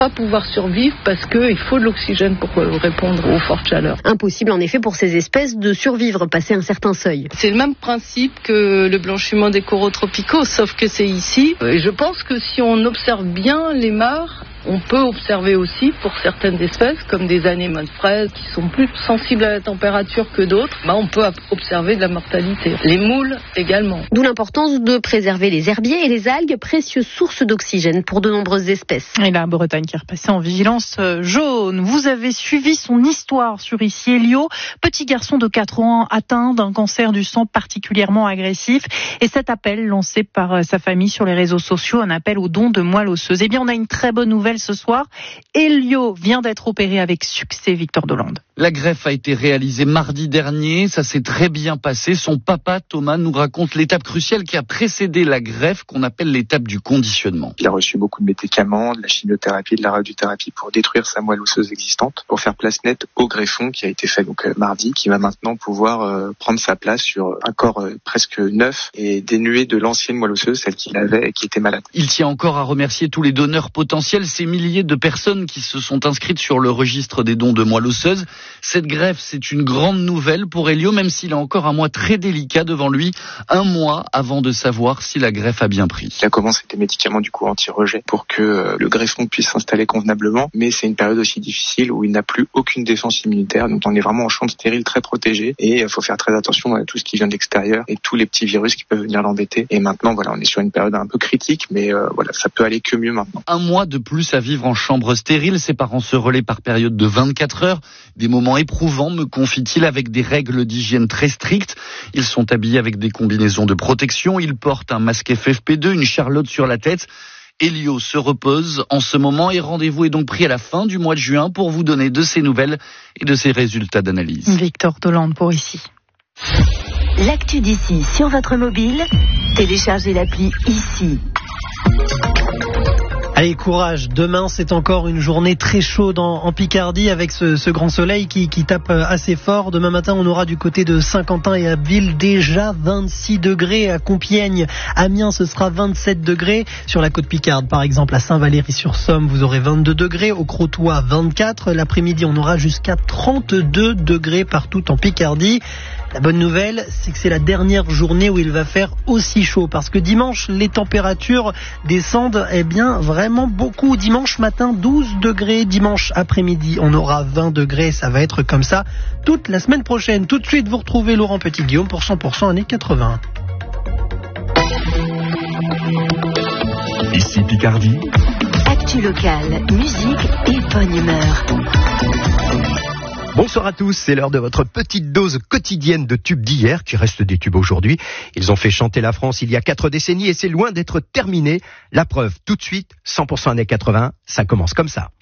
Pas pouvoir survivre parce qu'il faut de l'oxygène pour répondre aux fortes chaleurs. Impossible en effet pour ces espèces de survivre passé un certain seuil. C'est le même principe que le blanchiment des coraux tropicaux, sauf que c'est ici. Et je pense que si on observe bien les mares, on peut observer aussi pour certaines espèces, comme des anémones fraises qui sont plus sensibles à la température que d'autres, on peut observer de la mortalité. Les moules également. D'où l'importance de préserver les herbiers et les algues, précieuses sources d'oxygène pour de nombreuses espèces. Et la Bretagne qui est repassée en vigilance jaune. Vous avez suivi son histoire sur Ici Elio. Petit garçon de 4 ans atteint d'un cancer du sang particulièrement agressif. Et cet appel lancé par sa famille sur les réseaux sociaux, un appel au don de moelle osseuse. Eh bien, on a une très bonne nouvelle ce soir. Elio vient d'être opéré avec succès, Victor Dolande. La greffe a été réalisée mardi dernier, ça s'est très bien passé. Son papa, Thomas, nous raconte l'étape cruciale qui a précédé la greffe, qu'on appelle l'étape du conditionnement. Il a reçu beaucoup de médicaments, de la chimiothérapie, de la radiothérapie pour détruire sa moelle osseuse existante, pour faire place nette au greffon qui a été fait mardi, qui va maintenant pouvoir prendre sa place sur un corps presque neuf et dénué de l'ancienne moelle osseuse, celle qu'il avait et qui était malade. Il tient encore à remercier tous les donneurs potentiels, ces milliers de personnes qui se sont inscrites sur le registre des dons de moelle osseuse. Cette greffe, c'est une grande nouvelle pour Elio, même s'il a encore un mois très délicat devant lui, un mois avant de savoir si la greffe a bien pris. Il a commencé des médicaments anti-rejet pour que le greffon puisse s'installer convenablement, mais c'est une période aussi difficile où il n'a plus aucune défense immunitaire, donc on est vraiment en chambre stérile très protégée et il faut faire très attention à tout ce qui vient de l'extérieur et tous les petits virus qui peuvent venir l'embêter. Et maintenant, on est sur une période un peu critique, mais ça peut aller que mieux maintenant. Un mois de plus à vivre en chambre stérile, ses parents se relaient par période de 24 heures, des moments éprouvants, me confie-t-il, avec des règles d'hygiène très strictes. Ils sont habillés avec des combinaisons de protection, ils portent un masque FFP2, une charlotte sur la tête. Elio se repose en ce moment et rendez-vous est donc pris à la fin du mois de juin pour vous donner de ses nouvelles et de ses résultats d'analyse. Victor Dolande pour Ici. L'actu d'Ici sur votre mobile, téléchargez l'appli Ici. Allez, courage. Demain, c'est encore une journée très chaude en Picardie avec ce grand soleil qui tape assez fort. Demain matin, on aura du côté de Saint-Quentin et Abbeville déjà 26 degrés. À Compiègne, Amiens, ce sera 27 degrés. Sur la côte Picarde, par exemple, à Saint-Valery-sur-Somme, vous aurez 22 degrés. Au Crotoy, 24. L'après-midi, on aura jusqu'à 32 degrés partout en Picardie. La bonne nouvelle, c'est que c'est la dernière journée où il va faire aussi chaud. Parce que dimanche, les températures descendent vraiment beaucoup. Dimanche matin, 12 degrés. Dimanche après-midi, on aura 20 degrés. Ça va être comme ça toute la semaine prochaine. Tout de suite, vous retrouvez Laurent Petit-Guillaume pour 100% années 80. Ici Picardie. Actu locale, musique et bonne humeur. Bonsoir à tous, c'est l'heure de votre petite dose quotidienne de tubes d'hier, qui restent des tubes aujourd'hui. Ils ont fait chanter la France il y a 4 décennies et c'est loin d'être terminé. La preuve tout de suite, 100% années 80, ça commence comme ça.